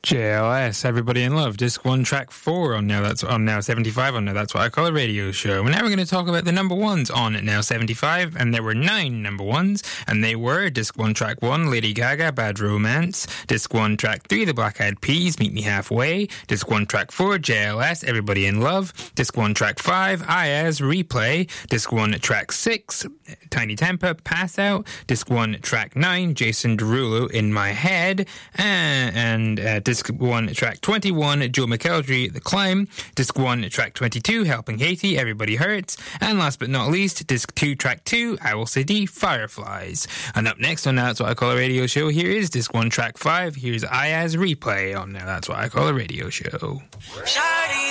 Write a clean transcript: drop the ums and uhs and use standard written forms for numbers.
JLS, Everybody in Love, Disc 1, Track 4 on Now 75 on Now That's What I Call a Radio Show. And now we're going to talk about the number ones on Now 75, and there were 9 number ones, and they were Disc 1, Track 1, Lady Gaga, Bad Romance, Disc 1, Track 3, The Black Eyed Peas, Meet Me Halfway, Disc 1, Track 4, JLS, Everybody in Love, Disc 1, Track 5, Ayaz, Replay, Disc 1, Track 6, Tiny Temper, Pass Out, Disc 1, Track 9, Jason Derulo, In My Head, and Disc 1, Track 21, Joe McElderry, The Climb, Disc 1, Track 22, Helping Haiti, Everybody Hurts, and last but not least, Disc 2, Track 2, Owl City, Fireflies. And up next on Now That's What I Call a Radio Show, here is Disc 1, Track 5, here's Ayaz, Replay on Now That's What I Call a Radio Show.